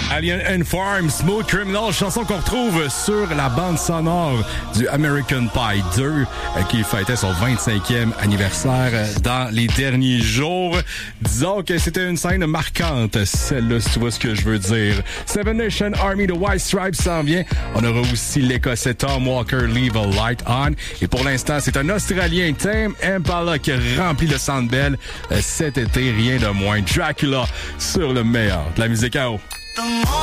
Alien and Farm, Smooth Criminal, chanson qu'on retrouve sur la bande sonore du American Pie 2 qui fêtait son 25e anniversaire dans les derniers jours. Disons que c'était une scène marquante, celle-là, si tu vois ce que je veux dire. Seven Nation Army de White Stripes s'en vient. On aura aussi l'Écossais Tom Walker, Leave a Light On. Et pour l'instant, c'est un Australien, Tame Impala, qui remplit le Centre Bell cet été, rien de moins. Dracula sur le meilleur de la musique à eau.